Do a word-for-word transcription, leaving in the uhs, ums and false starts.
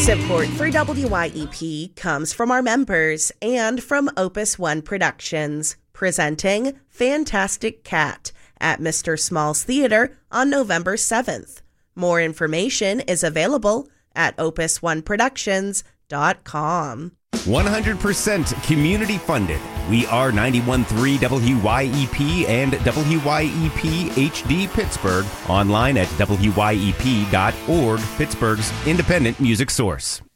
Support for W Y E P comes from our members and from Opus One Productions, presenting Fantastic Cat at Mister Small's Theater on November seventh. More information is available at opus one productions dot com. one hundred percent community funded. We are ninety-one point three W Y E P and W Y E P H D Pittsburgh. Online at W Y E P dot org, Pittsburgh's independent music source.